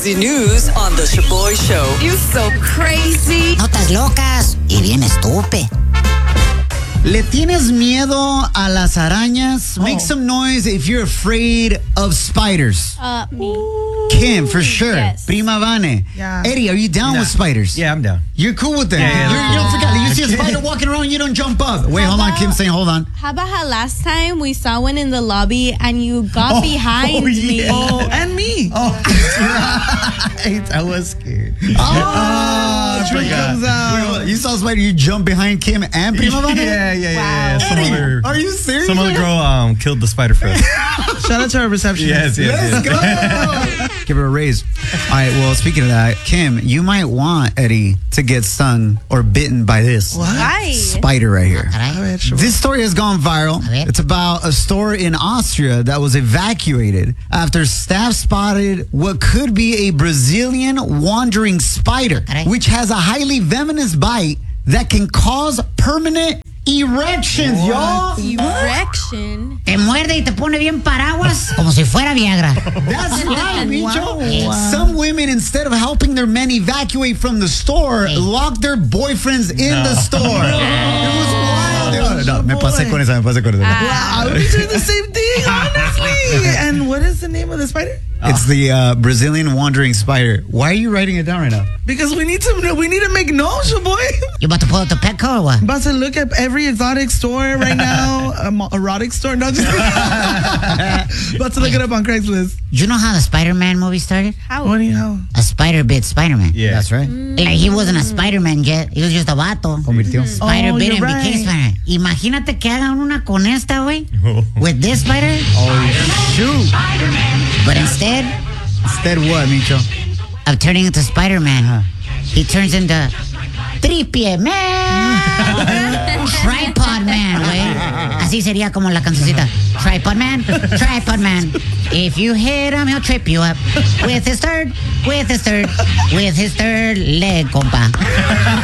crazy news on The Shaboy Show. You're so crazy. Notas locas y bien estúpido. ¿Le tienes miedo a las arañas? Make some noise if you're afraid of spiders. Me. Kim, for sure. Yes. Prima Vane. Yeah. Eddie, are you down with spiders? Yeah, I'm down. You're cool with them. Yeah. You don't forget. You see a spider walking around, you don't jump up. Wait, hold on. Kim's saying, hold on. How about how last time we saw one in the lobby and you got behind me? Oh, and me. Oh, right. I was scared. Oh, Truth comes out. You saw a spider, you jump behind Kim and Prima Vane? Yeah. Eddie, are you serious? Some other girl killed the spider for us. Shout out to our receptionist. yes. Let's go. Give her a raise. All right, well, speaking of that, Kim, you might want Eddie to get stung or bitten by this Why? spider right here. Caray. This story has gone viral. A ver. It's about a store in Austria that was evacuated after staff spotted what could be a Brazilian wandering spider, Caray. which has a highly venomous bite that can cause permanent erections, y'all. Erection. Te muerde y te pone bien paraguas como si fuera Viagra. That's right, Micho. Wow. Some women, instead of helping their men evacuate from the store, locked their boyfriends in the store. It was wild. No, me pasé con esa. Wow, I would be doing the same thing, honestly. And what is the name of the spider? It's the Brazilian wandering spider. Why are you writing it down right now? Because we need to make noise, your boy. You about to pull out the Petco or what? About to look at every exotic store right now, erotic store. No, just about to look it up on Craigslist. You know how the Spider-Man movie started? What do you know? A spider bit Spider-Man. Yeah. That's right. Like he wasn't a Spider-Man yet. He was just a vato. Convirtió. Spider bit you're and became right. Spider-Man. Imagínate que hagan una con esta, güey. With this spider. Oh, shoot. But instead Instead what, Micho? of turning into Spider-Man, he turns into Tripié Man. Tripod Man, güey. Así sería como la cancioncita. Tripod Man, Tripod Man. If you hit him, he'll trip you up. With his third leg, compa.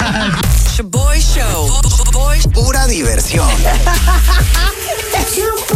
Shaboy Show. Pura diversión.